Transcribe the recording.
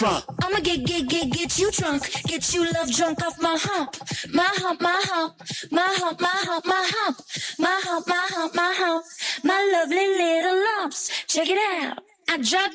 bump. I'ma get you drunk, get you love drunk off my hump, my hump, my hump, my hump, my hump, my hump, my hump, my hump, my hump, my lovely little lumps. Check it out. I drop